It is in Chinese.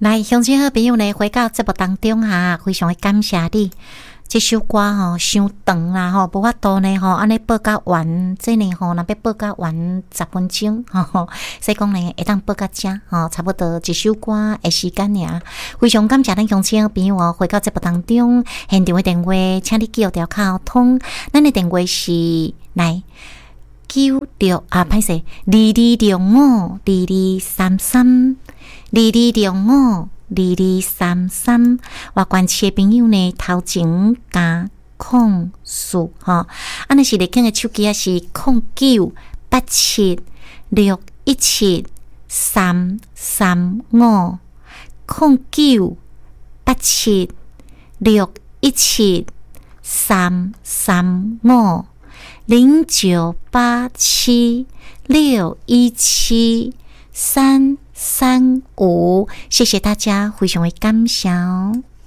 来，乡亲好朋友呢，回到节目当中哈，非常的感谢你。这首歌吼伤长啦吼，无法度呢吼，安尼播到完，这呢吼，若要播到完10分钟吼，所以讲呢会当播到这吼，差不多一首歌的时间尔。非常感谢咱乡亲朋友哦，回到节目当中，现场的电话，请你记条卡通，咱的电话是来歹势220522332233，外关市的朋友呢，头前加04吼，安尼是立肯的手机啊是09876017350987676335，谢谢大家，非常的感谢哦。